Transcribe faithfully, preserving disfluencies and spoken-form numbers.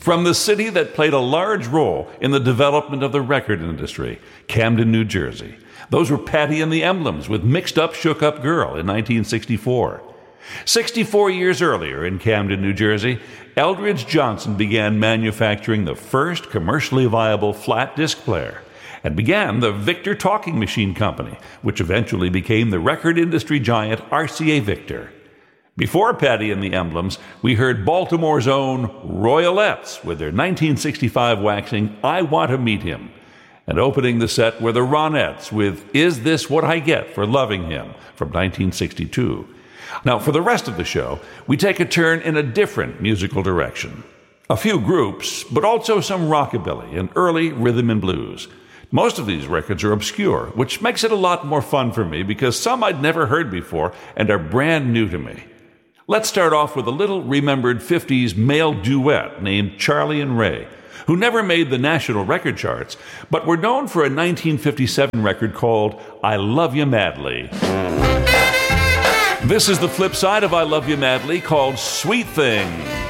From the city that played a large role in the development of the record industry, Camden, New Jersey. Those were Patty and the Emblems with Mixed Up, Shook Up Girl in nineteen sixty-four. sixty-four years earlier in Camden, New Jersey, Eldridge Johnson began manufacturing the first commercially viable flat disc player and began the Victor Talking Machine Company, which eventually became the record industry giant R C A Victor. Before Patty and the Emblems, we heard Baltimore's own Royalettes with their nineteen sixty-five waxing I Want to Meet Him. And opening the set were the Ronettes with Is This What I Get for Loving Him from nineteen sixty-two. Now, for the rest of the show, we take a turn in a different musical direction. A few groups, but also some rockabilly and early rhythm and blues. Most of these records are obscure, which makes it a lot more fun for me because some I'd never heard before and are brand new to me. Let's start off with a little remembered fifties male duet named Charlie and Ray, who never made the national record charts, but were known for a nineteen fifty-seven record called I Love You Madly. This is the flip side of I Love You Madly, called Sweet Thing.